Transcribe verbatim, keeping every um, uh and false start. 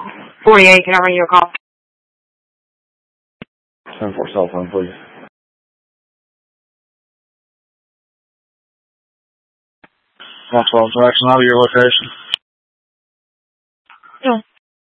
forty-eight, can I ring you a call? ten four cell phone, please. one twelve direction, out of your location.